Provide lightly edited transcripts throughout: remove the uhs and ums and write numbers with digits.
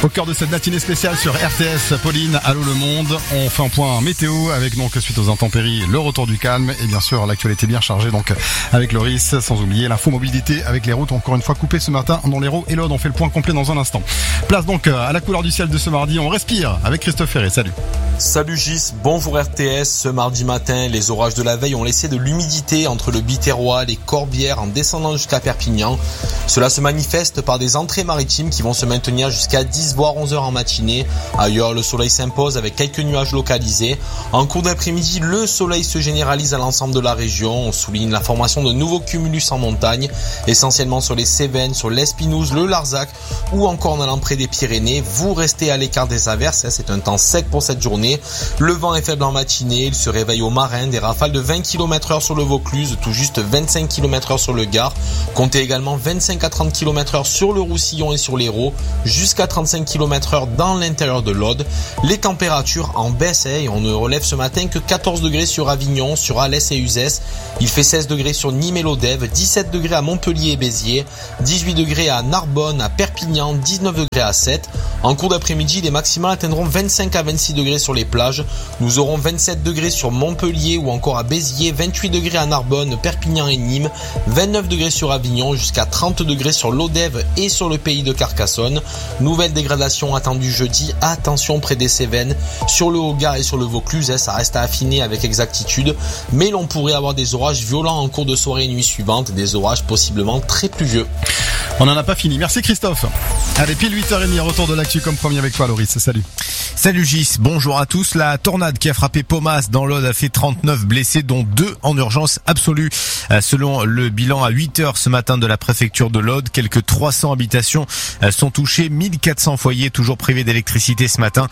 Au cœur de cette matinée spéciale sur RTS, Pauline, allô le monde. On fait un point météo avec donc suite aux intempéries, le retour du calme et bien sûr l'actualité bien chargée donc avec Loris, sans oublier l'info mobilité avec les routes encore une fois coupées ce matin dans l'Hérault et l'Aude. On fait le point complet dans un instant. Place donc à la couleur du ciel de ce mardi. On respire avec Christophe Ferré. Salut. Salut Gis, bonjour RTS. Ce mardi matin, les orages de la veille ont laissé de l'humidité entre le Biterrois, les Corbières en descendant jusqu'à Perpignan. Cela se manifeste par des entrées maritimes qui vont se maintenir jusqu'à 10 voire 11 heures en matinée. Ailleurs, le soleil s'impose avec quelques nuages localisés. En cours d'après-midi, le soleil se généralise à l'ensemble de la région. On souligne la formation de nouveaux cumulus en montagne, essentiellement sur les Cévennes, sur l'Espinouse, le Larzac ou encore en allant près des Pyrénées. Vous restez à l'écart des averses, c'est un temps sec pour cette journée. Le vent est faible en matinée, il se réveille au marin, des rafales de 20 km/h sur le Vaucluse, tout juste 25 km/h sur le Gard. Comptez également 25 à 30 km/h sur le Roussillon et sur l'Hérault, jusqu'à 35 km/h dans l'intérieur de l'Aude. Les températures en baisse et on ne relève ce matin que 14 degrés sur Avignon, sur Alès et Uzès. Il fait 16 degrés sur Nîmes et Lodève, 17 degrés à Montpellier et Béziers, 18 degrés à Narbonne, à Perpignan, 19 degrés à Sète. En cours d'après-midi, les maximales atteindront 25 à 26 degrés sur les plages. Nous aurons 27 degrés sur Montpellier ou encore à Béziers, 28 degrés à Narbonne, Perpignan et Nîmes, 29 degrés sur Avignon, jusqu'à 30 degrés sur Lodève et sur le pays de Carcassonne. Nouvelle dégradation attendue jeudi, attention près des Cévennes, sur le Haut-Gard et sur le Vaucluse, ça reste à affiner avec exactitude, mais l'on pourrait avoir des orages violents en cours de soirée et nuit suivante, des orages possiblement très pluvieux. On n'en a pas fini, merci Christophe. Allez, pile 8h30, retour de l'actu comme premier avec toi Loris, salut. Salut Gis, bonjour à tous. La tornade qui a frappé Paumas dans l'Aude a fait 39 blessés, dont 2 en urgence absolue. Selon le bilan à 8h ce matin de la préfecture de l'Aude, quelques 300 habitations sont touchées, 1400 foyers toujours privés d'électricité ce matin.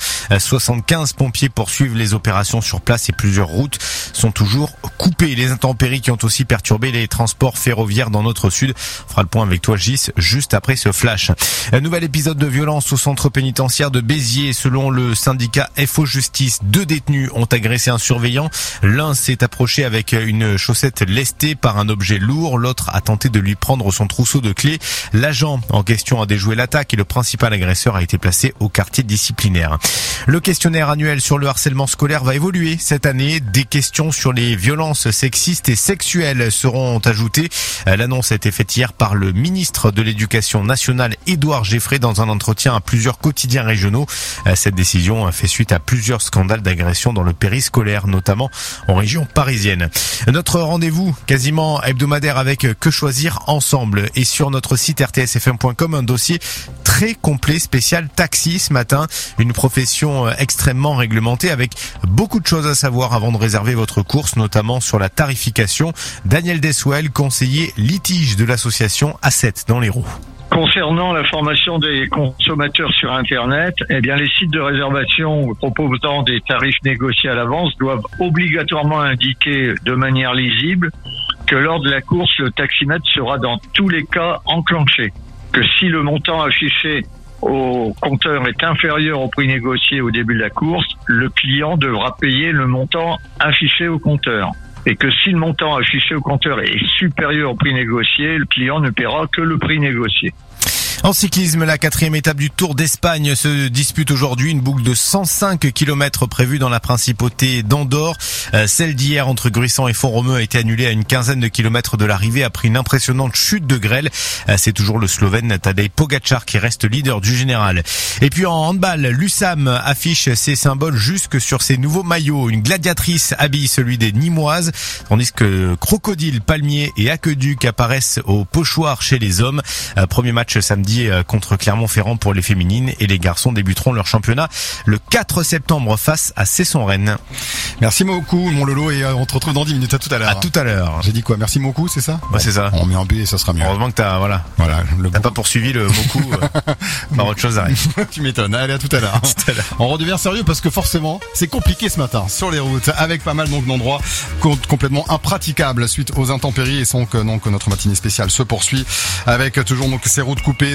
75 pompiers poursuivent les opérations sur place et plusieurs routes sont toujours coupées. Les intempéries qui ont aussi perturbé les transports ferroviaires dans notre sud. On fera le point avec toi Gis juste après ce flash. Un nouvel épisode de violence au centre pénitentiaire de Béziers. Selon le syndicat FO Justice, 2 détenus ont agressé un surveillant. L'un s'est approché avec une chaussette lestée par un objet lourd. L'autre a tenté de lui prendre son trousseau de clés. L'agent en question a déjoué l'attaque et le principal agresseur a été placé au quartier disciplinaire. Le questionnaire annuel sur le harcèlement scolaire va évoluer cette année. Des questions sur les violences sexistes et sexuelles seront ajoutées. L'annonce a été faite hier par le ministre de l'Éducation nationale, Édouard Geffray, dans un entretien à plusieurs quotidiens régionaux. Cette décision fait suite à plusieurs scandales d'agression dans le périscolaire, notamment en région parisienne. Notre rendez-vous quasiment hebdomadaire avec Que choisir ensemble et sur notre site rtsfm.com, un dossier très complet spécial taxi ce matin, une profession extrêmement réglementée avec beaucoup de choses à savoir avant de réserver votre course, notamment sur la tarification. Daniel Deswell, conseiller litige de l'association A7 dans l'Hérault. Concernant la formation des consommateurs sur Internet, eh bien, les sites de réservation proposant des tarifs négociés à l'avance doivent obligatoirement indiquer de manière lisible que lors de la course, le taximètre sera dans tous les cas enclenché. Que si le montant affiché au compteur est inférieur au prix négocié au début de la course, le client devra payer le montant affiché au compteur. Et que si le montant affiché au compteur est supérieur au prix négocié, le client ne paiera que le prix négocié. En cyclisme, la 4e étape du Tour d'Espagne se dispute aujourd'hui. Une boucle de 105 km prévue dans la principauté d'Andorre. Celle d'hier entre Gruissan et Font-Romeu a été annulée à une quinzaine de kilomètres de l'arrivée après une impressionnante chute de grêle. C'est toujours le Slovène Tadej Pogačar qui reste leader du général. Et puis en handball, l'USAM affiche ses symboles jusque sur ses nouveaux maillots. Une gladiatrice habille celui des Nîmoises, tandis que Crocodile, Palmier et Aqueduc apparaissent au pochoir chez les hommes. Premier match samedi contre Clermont-Ferrand pour les féminines et les garçons débuteront leur championnat le 4 septembre face à Cesson-Rennes. Merci beaucoup mon Lolo et on te retrouve dans 10 minutes. À tout à l'heure. À tout à l'heure. J'ai dit quoi? Merci beaucoup, c'est ça? Ouais, c'est ça. On met en B et ça sera mieux. Heureusement que t'as pas poursuivi le beaucoup par autre chose. Tu m'étonnes. Allez, à tout à l'heure. On redevient sérieux parce que forcément c'est compliqué ce matin sur les routes avec pas mal donc d'endroits complètement impraticables suite aux intempéries et donc notre matinée spéciale se poursuit avec toujours donc ces routes coupées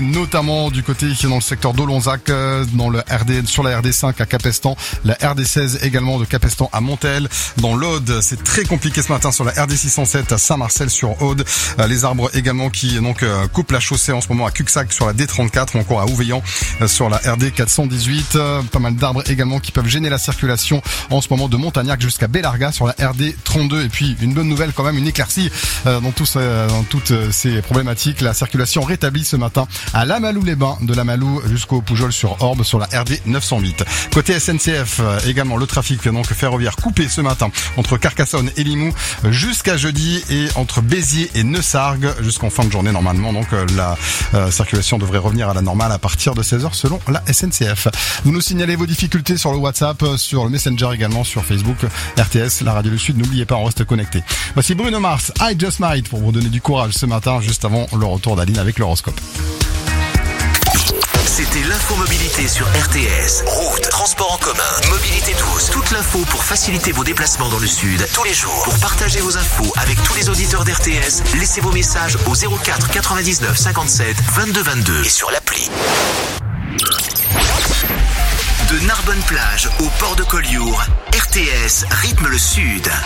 notamment du côté dans le secteur d'Olonzac, dans le sur la RD5 à Capestan, la RD16 également de Capestan à Montel. Dans l'Aude, c'est très compliqué ce matin sur la RD607 à Saint-Marcel-sur-Aude. Les arbres également qui coupent la chaussée en ce moment à Cuxac sur la D34 ou encore à Ouveillan sur la RD418. Pas mal d'arbres également qui peuvent gêner la circulation en ce moment de Montagnac jusqu'à Bellarga sur la RD32. Et puis une bonne nouvelle quand même, une éclaircie dans toutes ces problématiques. La circulation rétablie ce matin à Lamalou-les-Bains, de Lamalou jusqu'au Poujol sur Orbe sur la RD 908. Côté SNCF également, le trafic ferroviaire coupé ce matin entre Carcassonne et Limoux jusqu'à jeudi, et entre Béziers et Neussargues jusqu'en fin de journée normalement. Donc la circulation devrait revenir à la normale à partir de 16h selon la SNCF. Vous nous signalez vos difficultés sur le WhatsApp, sur le Messenger également, sur Facebook, RTS, la radio du Sud. N'oubliez pas, on reste connecté. Voici Bruno Mars, I Just Might, pour vous donner du courage ce matin, juste avant le retour d'Aline avec l'horoscope. C'était l'infomobilité sur RTS. Route, transport en commun, mobilité douce. Toute l'info pour faciliter vos déplacements dans le Sud tous les jours. Pour partager vos infos avec tous les auditeurs d'RTS, laissez vos messages au 04 99 57 22 22 et sur l'appli. De Narbonne-Plage au port de Collioure, RTS rythme le Sud.